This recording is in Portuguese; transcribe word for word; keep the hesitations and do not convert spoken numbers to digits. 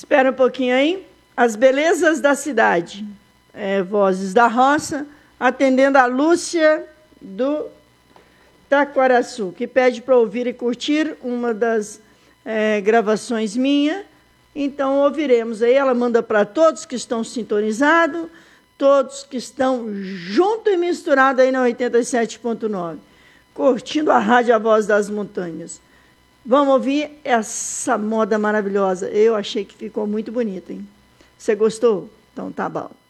Espera um pouquinho aí. As belezas da cidade. É, Vozes da Roça, atendendo a Lúcia do Taquaraçu, que pede para ouvir e curtir uma das é, gravações minha. Então, ouviremos aí. Ela manda para todos que estão sintonizados, todos que estão junto e misturado aí na oitenta e sete ponto nove, curtindo a Rádio A Voz das Montanhas. Vamos ouvir essa moda maravilhosa. Eu achei que ficou muito bonita, hein? Você gostou? Então tá bom.